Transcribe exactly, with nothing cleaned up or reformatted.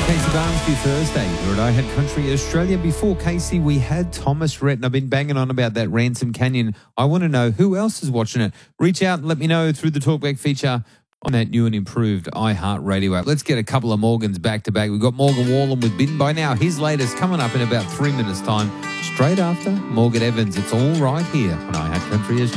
Casey Barnes Thursday here at I Had Country Australia. Before Casey, we had Thomas Rhett, and I've been banging on about that Ransom Canyon. I want to know who else is watching it. Reach out and let me know through the Talkback feature on that new and improved iHeartRadio app. Let's get a couple of Morgans back to back. We've got Morgan Wallen with Bitten By Now. His latest coming up in about three minutes' time. Straight after Morgan Evans. It's all right here on I Had Country Australia.